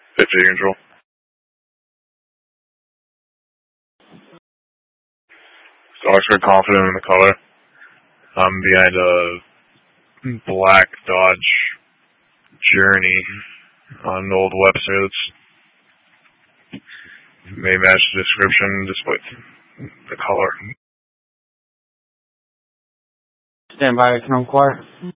50 control. So Oxford confident in the color. I'm behind a black Dodge Journey on an old Webster that's may match the description despite the color. Stand by, I can inquire.